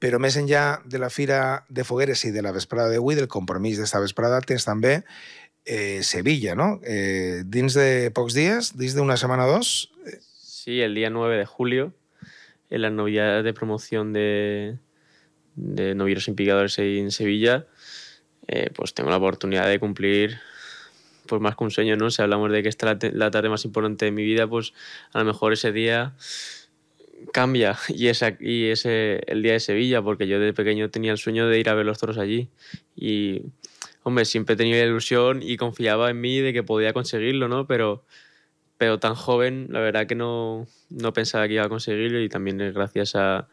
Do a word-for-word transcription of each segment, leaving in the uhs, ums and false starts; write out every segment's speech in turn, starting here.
però més enllà de la Fira de Fogueres i de la vesprada d'avui, del compromís d'esta vesprada, tens també eh, Sevilla, ¿no? Eh, dins de pocs dies, dins d'una setmana o dos. Sí, el día nueve de julio, en las novedades de promoción de, de Novilleros y Picadores en Sevilla, eh, pues tengo la oportunidad de cumplir pues más que un sueño, ¿no? Si hablamos de que esta es la, la tarde más importante de mi vida, pues a lo mejor ese día cambia y, esa, y ese el día de Sevilla, porque yo de pequeño tenía el sueño de ir a ver los toros allí y, hombre, siempre he tenido la ilusión y confiaba en mí de que podía conseguirlo, ¿no? Pero, pero tan joven, la verdad que no, no pensaba que iba a conseguirlo, y también es gracias a,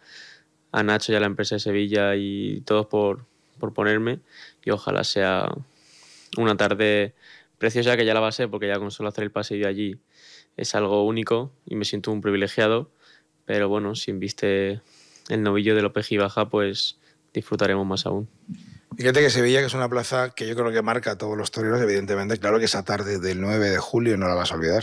a Nacho y a la empresa de Sevilla y todos por, por ponerme, y ojalá sea una tarde preciosa, que ya la va a ser, porque ya con solo hacer el paseo allí es algo único y me siento un privilegiado. Pero bueno, si inviste el novillo de López y Baja, pues disfrutaremos más aún. Fíjate que Sevilla, que es una plaza que yo creo que marca a todos los toreros, evidentemente, claro que esa tarde del nueve de julio no la vas a olvidar.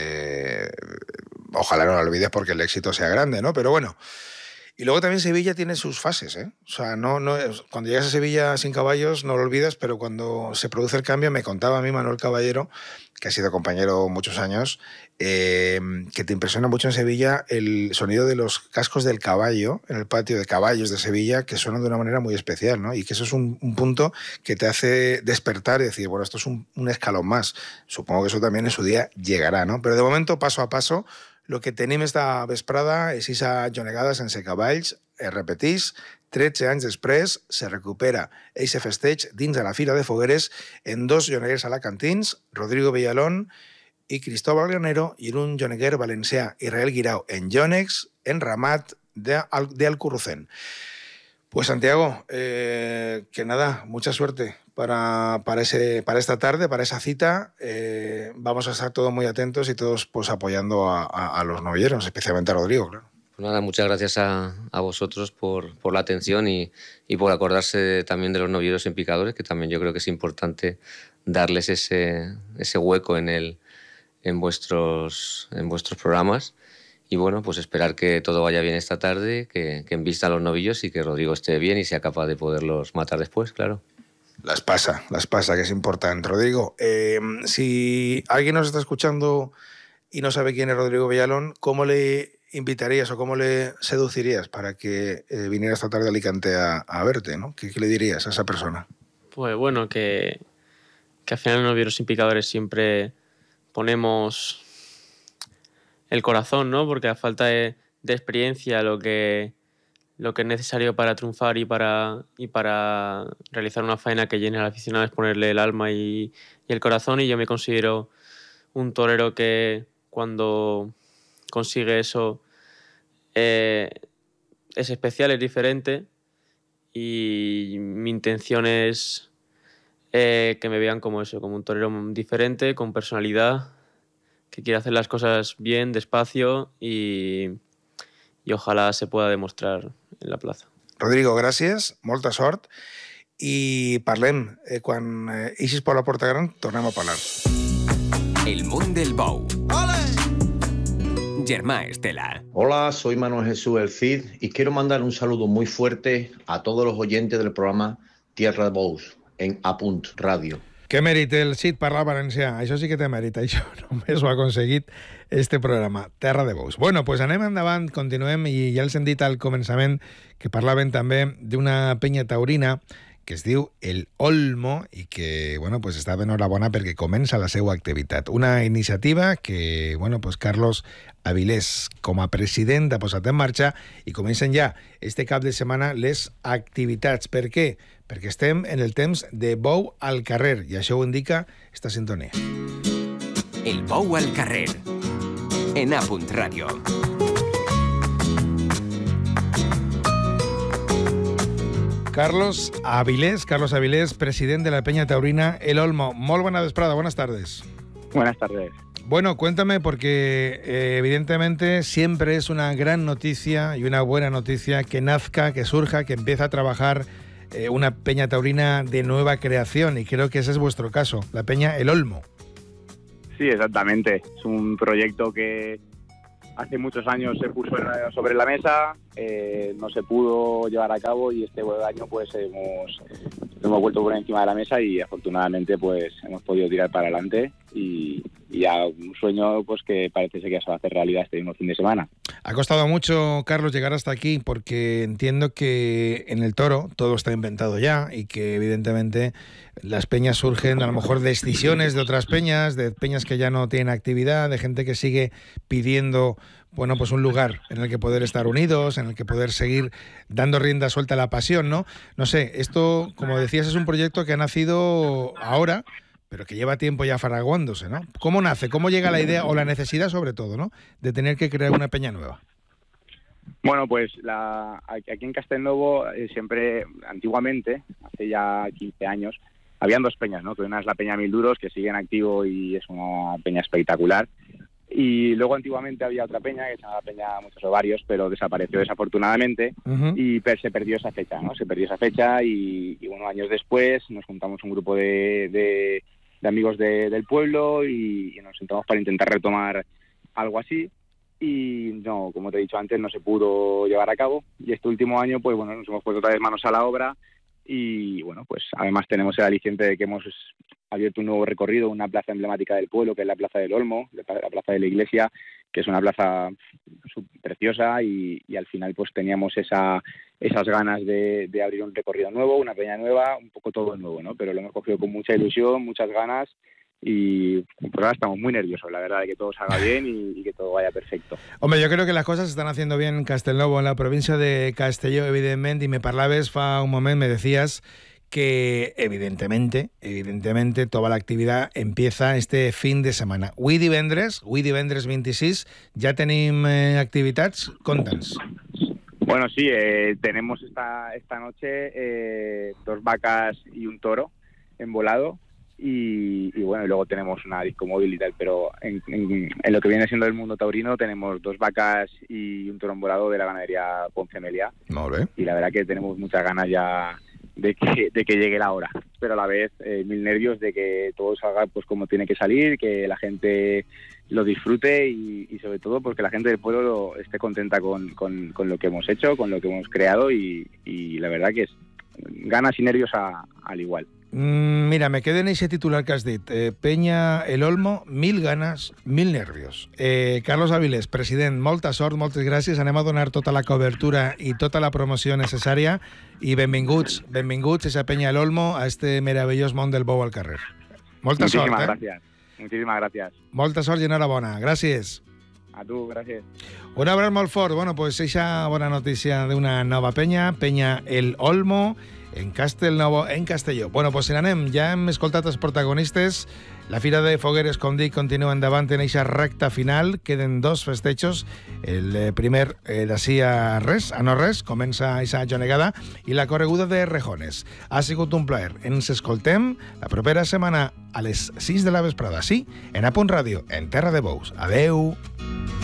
Eh, ojalá no la olvides porque el éxito sea grande, ¿no? Pero bueno. Y luego también Sevilla tiene sus fases, ¿eh? O sea, no, no, cuando llegas a Sevilla sin caballos no lo olvidas, pero cuando se produce el cambio, me contaba a mí Manuel Caballero, que ha sido compañero muchos años, eh, que te impresiona mucho en Sevilla el sonido de los cascos del caballo en el patio de caballos de Sevilla, que suenan de una manera muy especial, ¿no? Y que eso es un, un punto que te hace despertar y decir, bueno, esto es un, un escalón más. Supongo que eso también en su día llegará, ¿no? Pero de momento, paso a paso, el que tenim esta vesprada és esa jonegada sense cavalls, es repetís, tretze anys després se recupera eixe festeig dins de la Fira de Fogueres en dos joneguers alacantins, Rodrigo Villalón i Cristóbal Granero, i en un joneguer valencià, Israel Guirao, en Jonex, en Ramat de, Al de Alcurrucén. Pues Santiago, eh, que nada, mucha suerte para, para, ese, para esta tarde, para esa cita. Eh, vamos a estar todos muy atentos y todos pues apoyando a, a, a los novilleros, especialmente a Rodrigo, claro. Pues nada, muchas gracias a, a vosotros por, por la atención y, y por acordarse también de los novilleros en picadores, que también yo creo que es importante darles ese, ese hueco en, el, en, vuestros, en vuestros programas. Y bueno, pues esperar que todo vaya bien esta tarde, que, que envistan los novillos y que Rodrigo esté bien y sea capaz de poderlos matar después, claro. Las pasa, las pasa, que es importante. Rodrigo, eh, si alguien nos está escuchando y no sabe quién es Rodrigo Villalón, ¿cómo le invitarías o cómo le seducirías para que eh, viniera esta tarde a Alicante a, a verte, ¿no? ¿Qué, ¿Qué le dirías a esa persona? Pues bueno, que, que al final en Novilleros sin Picadores siempre ponemos el corazón, ¿no? Porque a falta de, de experiencia, lo que, lo que es necesario para triunfar y para, y para realizar una faena que llene al aficionado es ponerle el alma y, y el corazón, y yo me considero un torero que cuando consigue eso eh, es especial, es diferente, y mi intención es eh, que me vean como eso, como un torero diferente, con personalidad, que quiere hacer las cosas bien, despacio, y, y ojalá se pueda demostrar en la plaza. Rodrigo, gràcies, molta sort, i parlem. Eh, quan eh, eixis per la Porta Gran, tornem a parlar. El món del bou. ¡Ole! Germà Estela. Hola, soy Manuel Jesús El Cid y quiero mandar un saludo muy fuerte a todos los oyentes del programa Tierra de Bous en Apunt Radio. Què mèrit el Cid parlar valencià? Això sí que té mèrit, això només ho ha aconseguit este programa, Terra de Bous. Bueno, pues anem endavant, continuem, i ja els hem dit al començament que parlaven també d'una penya taurina que es diu El Olmo i que, bueno, pues està d'enhorabona perquè comença la seva activitat. Una iniciativa que, bueno, pues Carlos Avilés, com a president, ha posat en marxa i comencen ja este cap de setmana les activitats. Per què? Perquè estem en el temps de bou al carrer, i això ho indica esta sintonia. El bou al carrer, en Apunt Ràdio. Carlos Avilés, Carlos Avilés, president de la Peña Taurina El Olmo. Molt buena vesprada, buenas tardes. Buenas tardes. Bueno, cuéntame, porque eh, evidentemente siempre es una gran noticia y una buena noticia que nazca, que surja, que empiece a trabajar eh, una Peña Taurina de nueva creación, y creo que ese es vuestro caso, la Peña El Olmo. Sí, exactamente. Es un proyecto que hace muchos años se puso sobre la mesa, eh, no se pudo llevar a cabo y este año pues hemos, hemos vuelto por encima de la mesa y afortunadamente pues hemos podido tirar para adelante y, y a un sueño pues que parece ser que se va a hacer realidad este mismo fin de semana. Ha costado mucho, Carlos, llegar hasta aquí porque entiendo que en el toro todo está inventado ya y que evidentemente las peñas surgen a lo mejor de escisiones de otras peñas, de peñas que ya no tienen actividad, de gente que sigue pidiendo, bueno, pues un lugar en el que poder estar unidos, en el que poder seguir dando rienda suelta a la pasión, ¿no? No sé, esto, como decías, es un proyecto que ha nacido ahora, pero que lleva tiempo ya fraguándose, ¿no? ¿Cómo nace? ¿Cómo llega la idea o la necesidad, sobre todo, ¿no?, de tener que crear una peña nueva? Bueno, pues la, aquí en Castelnuovo eh, siempre, antiguamente, hace ya quince años, habían dos peñas, ¿no? Que una es la Peña Mil Duros, que sigue en activo y es una peña espectacular. Y luego antiguamente había otra peña, que se llamaba Peña Muchos Ovarios, pero desapareció desafortunadamente. Uh-huh. Y per, se perdió esa fecha, ¿no? Se perdió esa fecha y, y unos años después nos juntamos un grupo de, de, de amigos de, del pueblo y, y nos sentamos para intentar retomar algo así. Y no, como te he dicho antes, no se pudo llevar a cabo. Y este último año, pues bueno, nos hemos puesto otra vez manos a la obra. Y bueno, pues además tenemos el aliciente de que hemos abierto un nuevo recorrido, una plaza emblemática del pueblo, que es la Plaza del Olmo, la Plaza de la Iglesia, que es una plaza preciosa y, y al final pues teníamos esa, esas ganas de, de abrir un recorrido nuevo, una peña nueva, un poco todo nuevo, ¿no? Pero lo hemos cogido con mucha ilusión, muchas ganas y pues ahora estamos muy nerviosos, la verdad, de que todo salga bien y, y que todo vaya perfecto. Hombre, yo creo que las cosas se están haciendo bien en Castelnuovo, en la provincia de Castelló, evidentemente, y me parlaves fa un moment, me decías que evidentemente, evidentemente toda la actividad empieza este fin de setmana. Avui divendres, avui divendres vint-i-sis, ja tenim eh, activitats, conta'ns. Bueno, sí, eh, tenemos esta, esta noche eh, dos vacas y un toro envolado. Y, y bueno, y luego tenemos una disco móvil y tal, pero en, en, en lo que viene siendo el mundo taurino tenemos dos vacas y un toro envolado de la ganadería Poncemelia. Molt bé. Y la verdad que tenemos muchas ganas ya de que, de que llegue la hora, pero a la vez eh, mil nervios de que todo salga pues como tiene que salir, que la gente lo disfrute y, y sobre todo porque la gente del pueblo lo, esté contenta con, con, con lo que hemos hecho, con lo que hemos creado y, y la verdad que es ganas y nervios a, al igual. Mm, mira, me quedé en ese titular que has dit. Eh, Peña El Olmo, mil ganes, mil nervios. Eh, Carlos Avilés, president, molta sort, moltes gràcies. Anem a donar tota la cobertura i tota la promoció necessària i benvinguts, benvinguts a esa Peña El Olmo, a este meravellós món del bou al carrer. Molta Muchísimas sort, eh? gracias. Muchísimas gracias. Molta sort i enhorabona. Gràcies. A tu, gràcies. Un abraç molt fort. Bueno, pues eixa bona notícia d'una nova penya, Peña El Olmo, en Castelnuovo, en Castelló. Bueno, pues si n'anem, ja hem escoltat els protagonistes. La Fira de Fogueres, com dic, continua endavant en eixa recta final. Queden dos festejos. El primer eh, d'ací a res, a no res, comença eixa jonegada, i la correguda de Rejones. Ha sigut un plaer. Ens escoltem la propera setmana a les sis de la vesprada, sí, en A Punt Ràdio, en Terra de Bous. Adeu!